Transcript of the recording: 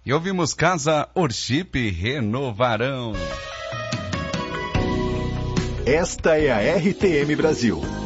E ouvimos Casa Orchip Renovarão. Esta é a RTM Brasil,